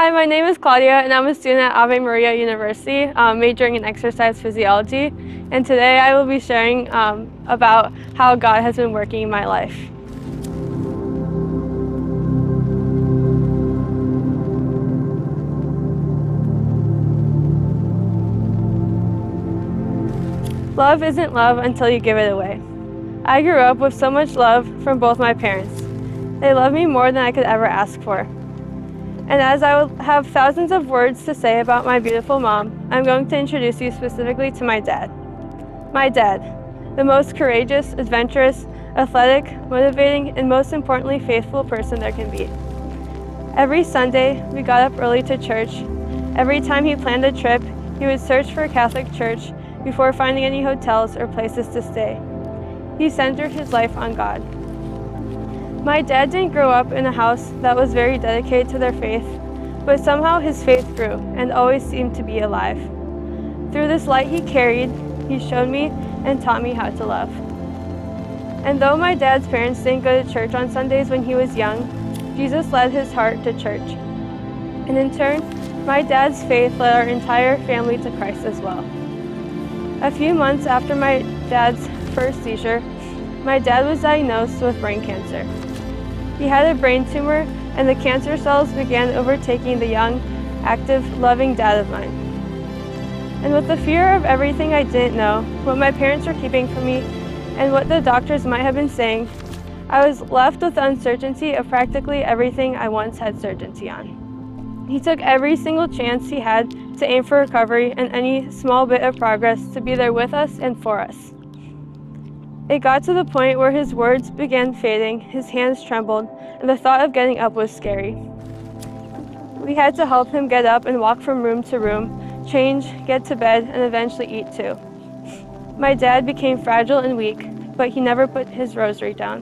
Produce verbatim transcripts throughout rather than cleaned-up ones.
Hi, my name is Claudia, and I'm a student at Ave Maria University, um, majoring in exercise physiology. And today I will be sharing um, about how God has been working in my life. Love isn't love until you give it away. I grew up with so much love from both my parents. They love me more than I could ever ask for. And as I will have thousands of words to say about my beautiful mom, I'm going to introduce you specifically to my dad. My dad, the most courageous, adventurous, athletic, motivating, and most importantly, faithful person there can be. Every Sunday, we got up early to church. Every time he planned a trip, he would search for a Catholic church before finding any hotels or places to stay. He centered his life on God. My dad didn't grow up in a house that was very dedicated to their faith, but somehow his faith grew and always seemed to be alive. Through this light he carried, he showed me and taught me how to love. And though my dad's parents didn't go to church on Sundays when he was young, Jesus led his heart to church. And in turn, my dad's faith led our entire family to Christ as well. A few months after my dad's first seizure, my dad was diagnosed with brain cancer. He had a brain tumor, and the cancer cells began overtaking the young, active, loving dad of mine. And with the fear of everything I didn't know, what my parents were keeping from me, and what the doctors might have been saying, I was left with the uncertainty of practically everything I once had certainty on. He took every single chance he had to aim for recovery and any small bit of progress to be there with us and for us. It got to the point where his words began fading, his hands trembled, and the thought of getting up was scary. We had to help him get up and walk from room to room, change, get to bed, and eventually eat too. My dad became fragile and weak, but he never put his rosary down.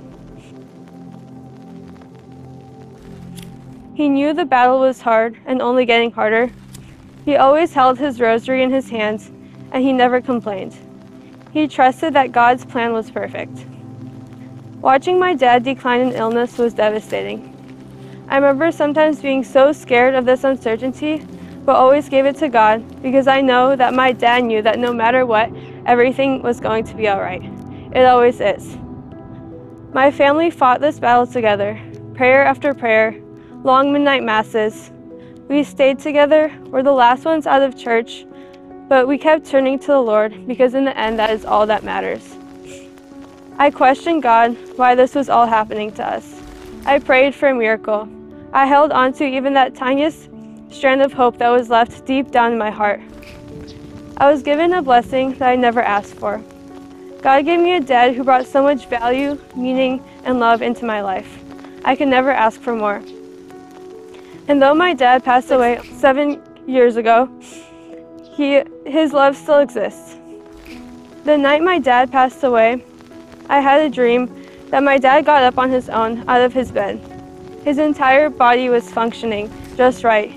He knew the battle was hard and only getting harder. He always held his rosary in his hands, and he never complained. He trusted that God's plan was perfect. Watching my dad decline in illness was devastating. I remember sometimes being so scared of this uncertainty, but always gave it to God because I know that my dad knew that no matter what, everything was going to be all right. It always is. My family fought this battle together, prayer after prayer, long midnight masses. We stayed together, were the last ones out of church, but we kept turning to the Lord because in the end, that is all that matters. I questioned God why this was all happening to us. I prayed for a miracle. I held on to even that tiniest strand of hope that was left deep down in my heart. I was given a blessing that I never asked for. God gave me a dad who brought so much value, meaning, and love into my life. I could never ask for more. And though my dad passed away seven years ago, He, his love still exists. The night my dad passed away, I had a dream that my dad got up on his own out of his bed. His entire body was functioning just right.